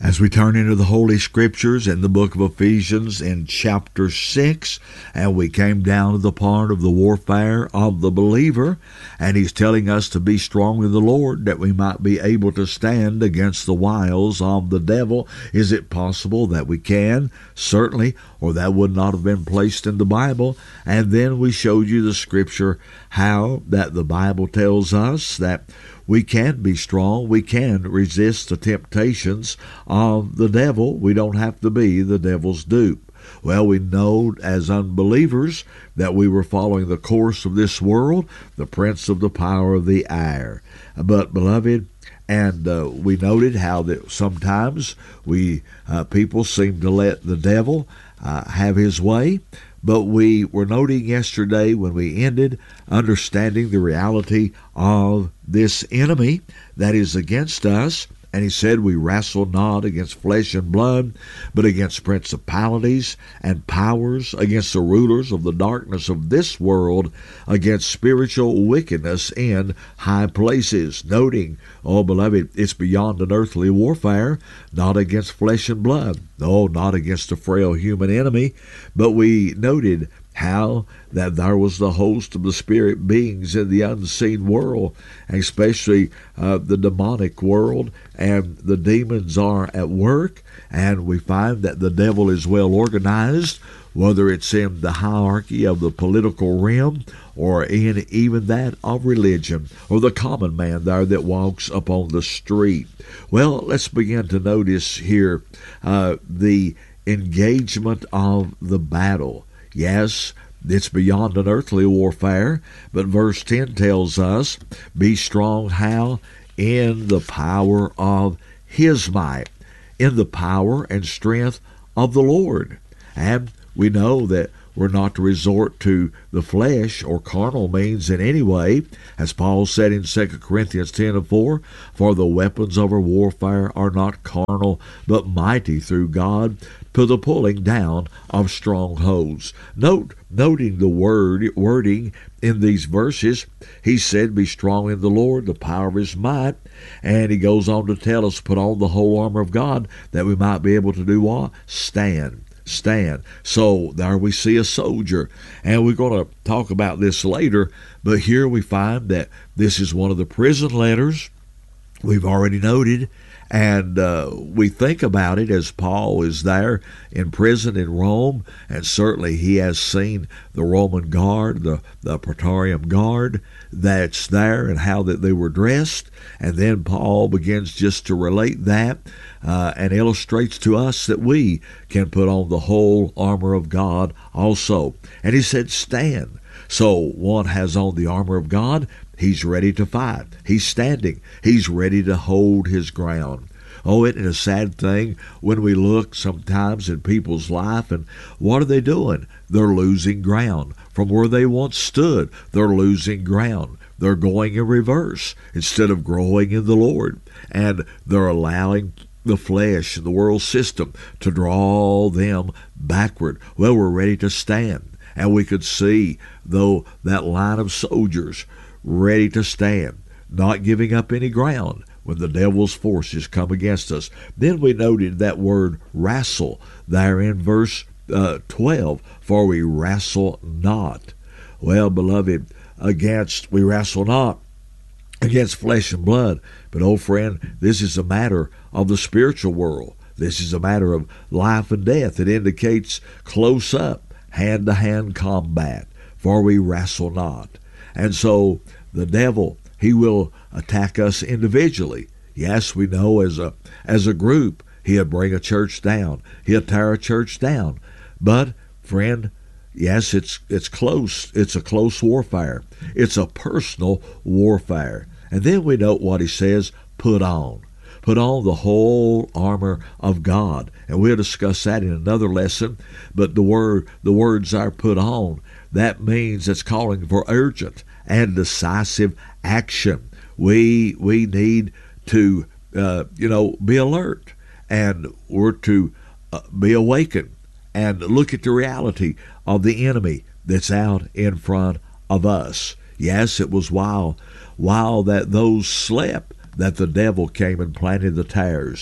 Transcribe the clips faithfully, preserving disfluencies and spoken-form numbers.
As we turn into the Holy Scriptures in the book of Ephesians in chapter six, and we came down to the part of the warfare of the believer, and he's telling us to be strong in the Lord that we might be able to stand against the wiles of the devil. Is it possible that we can? Certainly, or that would not have been placed in the Bible. And then we showed you the Scripture, how that the Bible tells us that we can be strong. We can resist the temptations of the devil. We don't have to be the devil's dupe. Well, we know as unbelievers that we were following the course of this world, the prince of the power of the air. But, beloved, and uh, we noted how that sometimes we uh, people seem to let the devil uh, have his way. But we were noting yesterday when we ended, understanding the reality of this enemy that is against us. And he said, we wrestle not against flesh and blood, but against principalities and powers, against the rulers of the darkness of this world, against spiritual wickedness in high places. Noting, oh beloved, it's beyond an earthly warfare, not against flesh and blood, no, not against a frail human enemy, but we noted how that there was the host of the spirit beings in the unseen world, especially uh, the demonic world, and the demons are at work, and we find that the devil is well organized, whether it's in the hierarchy of the political realm or in even that of religion, or the common man there that walks upon the street. Well, let's begin to notice here uh, the engagement of the battle. Yes, it's beyond an earthly warfare, but verse ten tells us, be strong how? In the power of his might, in the power and strength of the Lord. And we know that we're not to resort to the flesh or carnal means in any way, as Paul said in Second Corinthians ten and four, for the weapons of our warfare are not carnal, but mighty through God to the pulling down of strongholds. Note, noting the word wording in these verses, he said, be strong in the Lord, the power of his might, and he goes on to tell us, put on the whole armor of God, that we might be able to do what? Stand. Stand. So there we see a soldier, and we're going to talk about this later, but here we find that this is one of the prison letters we've already noted, and uh, we think about it as Paul is there in prison in Rome, and certainly he has seen the Roman guard, the, the Praetorian guard that's there, and how that they were dressed. And then Paul begins just to relate that uh, and illustrates to us that we can put on the whole armor of God also. And he said, stand. So one has on the armor of God. He's ready to fight. He's standing. He's ready to hold his ground. Oh, isn't it a sad thing when we look sometimes in people's life, and what are they doing? They're losing ground from where they once stood. They're losing ground. They're going in reverse instead of growing in the Lord. And they're allowing the flesh and the world system to draw them backward. Well, we're ready to stand. And we could see, though, that line of soldiers ready to stand, not giving up any ground when the devil's forces come against us. Then we noted that word wrestle there in verse uh, twelve, for we wrestle not. Well, beloved, against, we wrestle not against flesh and blood, but, oh friend, this is a matter of the spiritual world. This is a matter of life and death. It indicates close up, hand-to-hand combat, for we wrestle not. And so the devil, he will attack us individually. Yes, we know as a as a group, he'll bring a church down. He'll tear a church down. But, friend, yes, it's it's close. It's a close warfare. It's a personal warfare. And then we note what he says, put on. Put on the whole armor of God. And we'll discuss that in another lesson. But the word the words are put on. That means it's calling for urgent and decisive action. We we need to uh, you know be alert, and we're to uh, be awakened and look at the reality of the enemy that's out in front of us. Yes, it was while while that those slept that the devil came and planted the tares.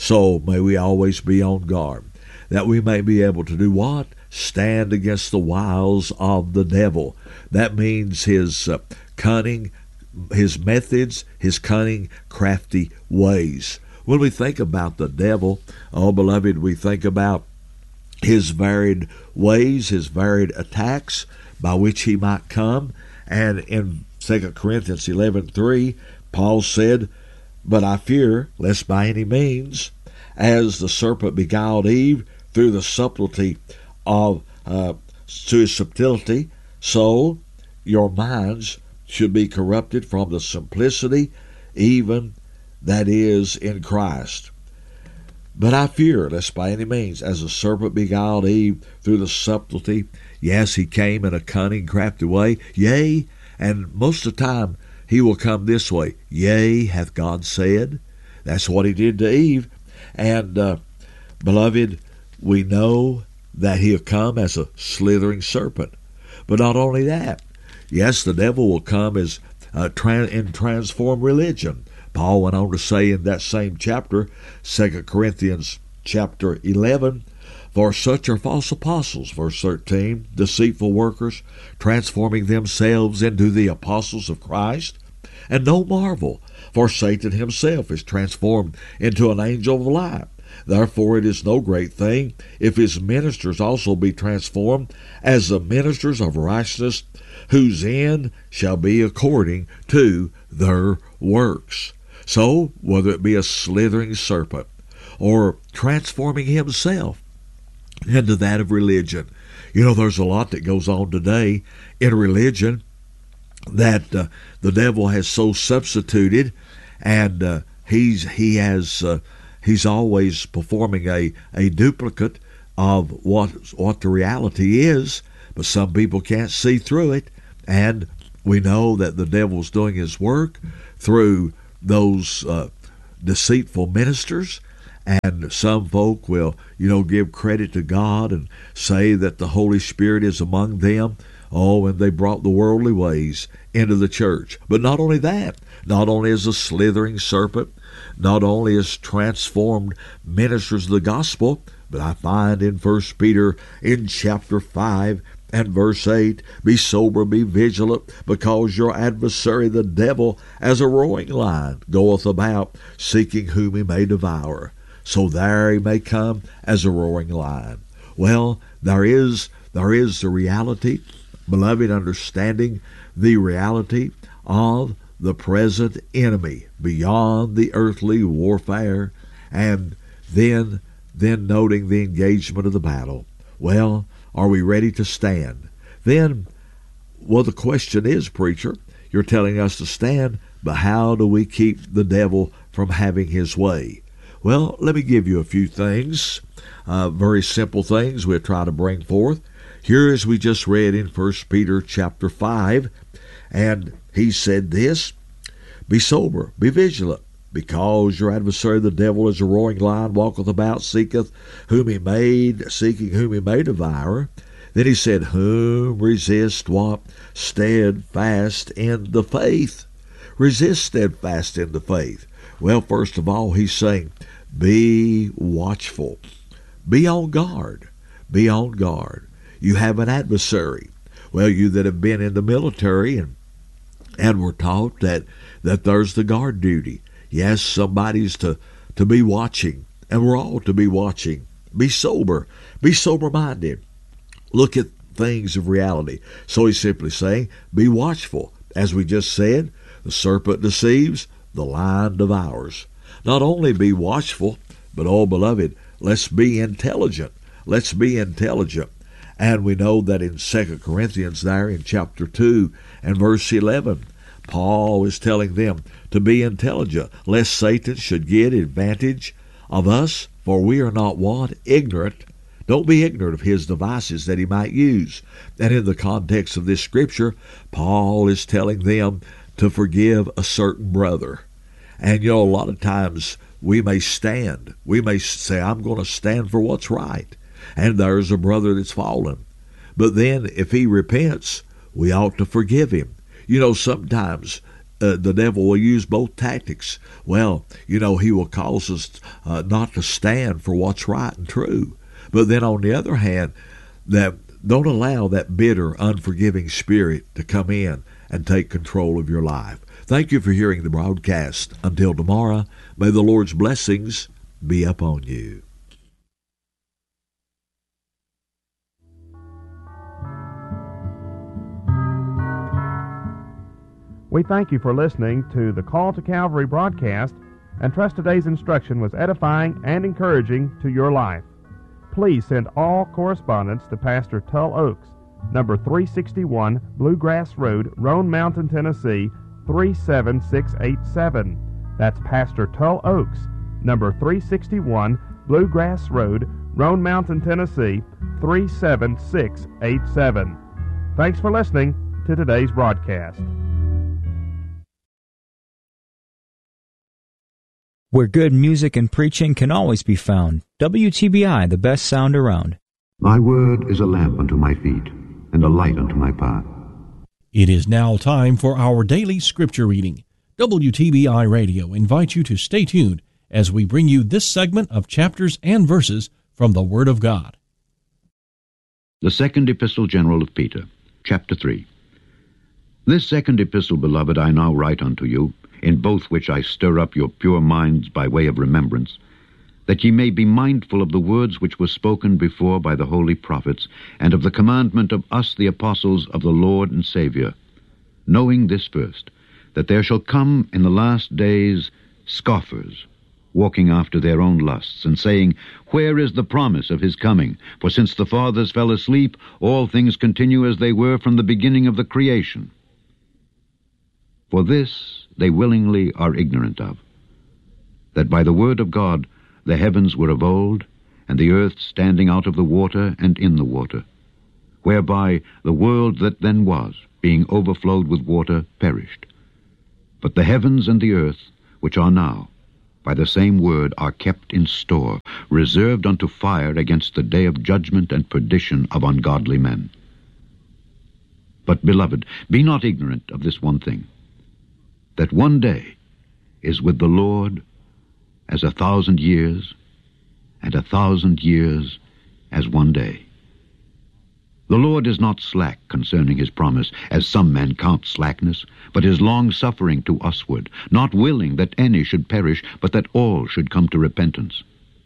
So may we always be on guard, that we may be able to do what? Stand against the wiles of the devil. That means his uh, cunning, his methods, his cunning, crafty ways. When we think about the devil, oh beloved, we think about his varied ways, his varied attacks by which he might come. And in Second Corinthians eleven three, Paul said, "But I fear, lest by any means, as the serpent beguiled Eve through the subtlety of uh, to his subtlety, so your minds should be corrupted from the simplicity even that is in Christ. But I fear, lest by any means, as the serpent beguiled Eve through the subtlety," yes, he came in a cunning, crafty way, yea, and most of the time he will come this way, "Yea, hath God said." That's what he did to Eve. And uh, beloved, we know that he'll come as a slithering serpent. But not only that, yes, the devil will come as uh, tran- and transform religion. Paul went on to say in that same chapter, Second Corinthians chapter eleven, "For such are false apostles," verse thirteen, "deceitful workers, transforming themselves into the apostles of Christ. And no marvel, for Satan himself is transformed into an angel of light. Therefore it is no great thing if his ministers also be transformed as the ministers of righteousness, whose end shall be according to their works." So, whether it be a slithering serpent or transforming himself into that of religion. You know, there's a lot that goes on today in religion that uh, the devil has so substituted, and uh, he's he has uh, he's always performing a, a duplicate of what what the reality is, but some people can't see through it, and we know that the devil's doing his work through those uh, deceitful ministers. And some folk will, you know, give credit to God and say that the Holy Spirit is among them. Oh, and they brought the worldly ways into the church. But not only that, not only as a slithering serpent, not only as transformed ministers of the gospel, but I find in First Peter in chapter five and verse eight, "Be sober, be vigilant, because your adversary the devil, as a roaring lion, goeth about, seeking whom he may devour. So there he may come as a roaring lion." Well, there is there is the reality, beloved, understanding the reality of the present enemy beyond the earthly warfare, and then then noting the engagement of the battle. Well, are we ready to stand? Then, well, the question is, preacher, you're telling us to stand, but how do we keep the devil from having his way? Well, let me give you a few things, uh, very simple things we'll try to bring forth. Here, as we just read in First Peter chapter five, and he said this, "Be sober, be vigilant, because your adversary the devil is a roaring lion, walketh about, seeketh whom he may, seeking whom he may devour." Then he said, "Whom resist what? Steadfast in the faith." Resist steadfast in the faith. Well, first of all, he's saying, be watchful. Be on guard. Be on guard. You have an adversary. Well, you that have been in the military and and were taught that, that there's the guard duty. Yes, somebody's to, to be watching, and we're all to be watching. Be sober. Be sober-minded. Look at things of reality. So he's simply saying, be watchful. As we just said, the serpent deceives, the lion devours. Not only be watchful, but, oh, beloved, let's be intelligent. Let's be intelligent. And we know that in Second Corinthians there in chapter two and verse eleven, Paul is telling them to be intelligent, lest Satan should get advantage of us, for we are not what? Ignorant. Don't be ignorant of his devices that he might use. And in the context of this scripture, Paul is telling them to forgive a certain brother. And, you know, a lot of times we may stand. We may say, I'm going to stand for what's right. And there's a brother that's fallen. But then if he repents, we ought to forgive him. You know, sometimes uh, the devil will use both tactics. Well, you know, he will cause us uh, not to stand for what's right and true. But then on the other hand, that don't allow that bitter, unforgiving spirit to come in and take control of your life. Thank you for hearing the broadcast. Until tomorrow, may the Lord's blessings be upon you. We thank you for listening to the Call to Calvary broadcast and trust today's instruction was edifying and encouraging to your life. Please send all correspondence to Pastor Tull Oaks, number three sixty-one Bluegrass Road, Roan Mountain, Tennessee, three seven six eight seven. That's Pastor Tull Oaks, number three sixty-one Bluegrass Road, Roan Mountain, Tennessee, three seven six eight seven. Thanks for listening to today's broadcast. Where good music and preaching can always be found. W T B I, the best sound around. Thy word is a lamp unto my feet, and a light unto my path. It is now time for our daily scripture reading. W T B I Radio invites you to stay tuned as we bring you this segment of chapters and verses from the Word of God. The Second Epistle General of Peter, Chapter three. This second epistle, beloved, I now write unto you, in both which I stir up your pure minds by way of remembrance, that ye may be mindful of the words which were spoken before by the holy prophets, and of the commandment of us the apostles of the Lord and Savior, knowing this first, that there shall come in the last days scoffers, walking after their own lusts, and saying, Where is the promise of his coming? For since the fathers fell asleep, all things continue as they were from the beginning of the creation. For this they willingly are ignorant of, that by the word of God the heavens were of old, and the earth standing out of the water and in the water, whereby the world that then was, being overflowed with water, perished. But the heavens and the earth, which are now, by the same word are kept in store, reserved unto fire against the day of judgment and perdition of ungodly men. But, beloved, be not ignorant of this one thing, that one day is with the Lord as a thousand years, and a thousand years as one day. The Lord is not slack concerning his promise, as some men count slackness, but is long-suffering to usward, not willing that any should perish, but that all should come to repentance.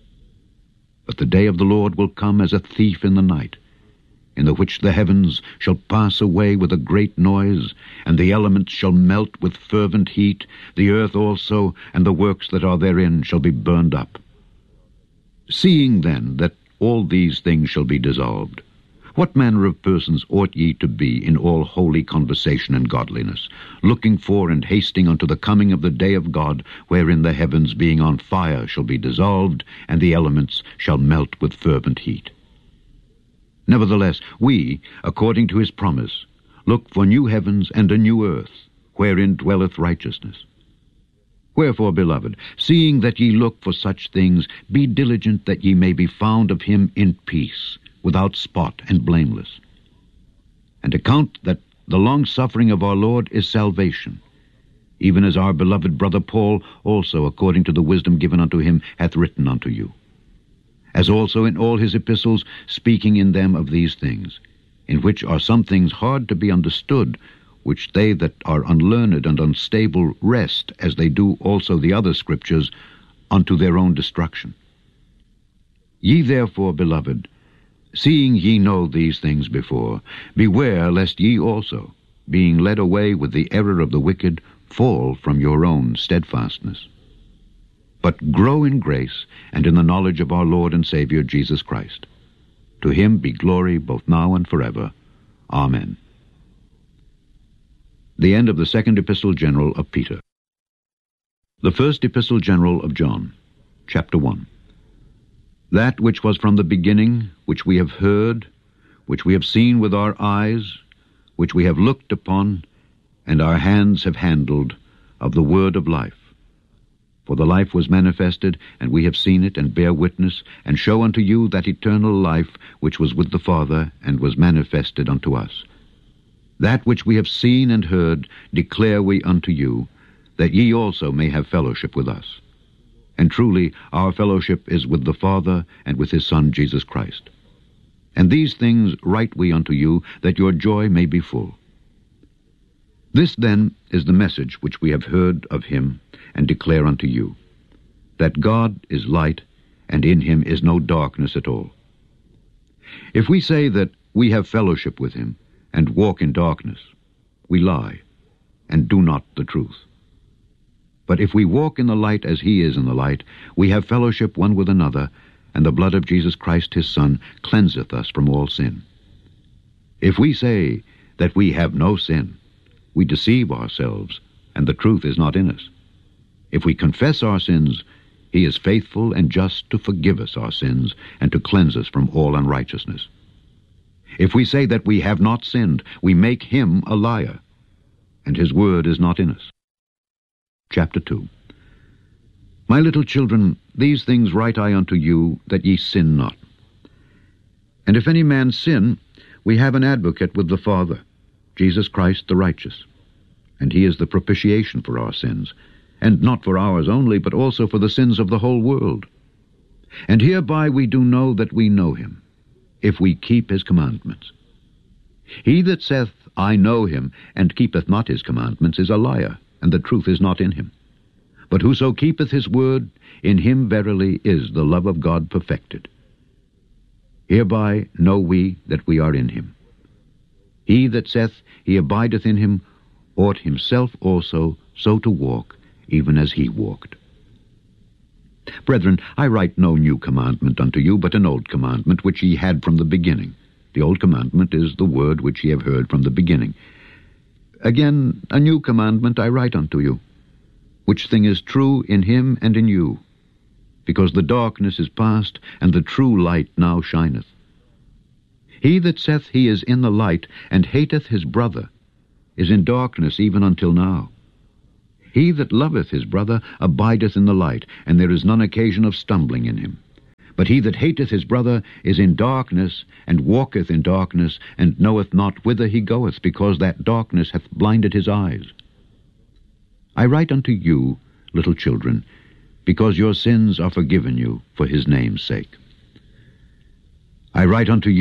But the day of the Lord will come as a thief in the night, in the which the heavens shall pass away with a great noise, and the elements shall melt with fervent heat, the earth also, and the works that are therein shall be burned up. Seeing then that all these things shall be dissolved, what manner of persons ought ye to be in all holy conversation and godliness, looking for and hasting unto the coming of the day of God, wherein the heavens being on fire shall be dissolved, and the elements shall melt with fervent heat? Nevertheless, we, according to his promise, look for new heavens and a new earth, wherein dwelleth righteousness. Wherefore, beloved, seeing that ye look for such things, be diligent that ye may be found of him in peace, without spot and blameless. And account that the long-suffering of our Lord is salvation, even as our beloved brother Paul also, according to the wisdom given unto him, hath written unto you. As also in all his epistles, speaking in them of these things, in which are some things hard to be understood, which they that are unlearned and unstable wrest, as they do also the other scriptures, unto their own destruction. Ye therefore, beloved, seeing ye know these things before, beware lest ye also, being led away with the error of the wicked, fall from your own steadfastness. But grow in grace and in the knowledge of our Lord and Savior Jesus Christ. To him be glory both now and forever. Amen. The end of the Second Epistle General of Peter. The First Epistle General of John, Chapter one. That which was from the beginning, which we have heard, which we have seen with our eyes, which we have looked upon, and our hands have handled, of the word of life. For the life was manifested, and we have seen it, and bear witness, and show unto you that eternal life which was with the Father, and was manifested unto us. That which we have seen and heard declare we unto you, that ye also may have fellowship with us. And truly our fellowship is with the Father and with his Son Jesus Christ. And these things write we unto you, that your joy may be full. This then is the message which we have heard of him, and declare unto you, that God is light, and in him is no darkness at all. If we say that we have fellowship with him, and walk in darkness, we lie, and do not the truth. But if we walk in the light as he is in the light, we have fellowship one with another, and the blood of Jesus Christ his Son cleanseth us from all sin. If we say that we have no sin, we deceive ourselves, and the truth is not in us. If we confess our sins, he is faithful and just to forgive us our sins, and to cleanse us from all unrighteousness. If we say that we have not sinned, we make him a liar, and his word is not in us. Chapter two. My little children, these things write I unto you, that ye sin not. And if any man sin, we have an advocate with the Father, Jesus Christ the righteous. And he is the propitiation for our sins, and not for ours only, but also for the sins of the whole world. And hereby we do know that we know him, if we keep his commandments. He that saith, I know him, and keepeth not his commandments, is a liar, and the truth is not in him. But whoso keepeth his word, in him verily is the love of God perfected. Hereby know we that we are in him. He that saith he abideth in him ought himself also so to walk, even as he walked. Brethren, I write no new commandment unto you, but an old commandment which ye had from the beginning. The old commandment is the word which ye have heard from the beginning. Again, a new commandment I write unto you, which thing is true in him and in you, because the darkness is past, and the true light now shineth. He that saith he is in the light, and hateth his brother, is in darkness even until now. He that loveth his brother abideth in the light, and there is none occasion of stumbling in him. But he that hateth his brother is in darkness, and walketh in darkness, and knoweth not whither he goeth, because that darkness hath blinded his eyes. I write unto you, little children, because your sins are forgiven you for his name's sake. I write unto you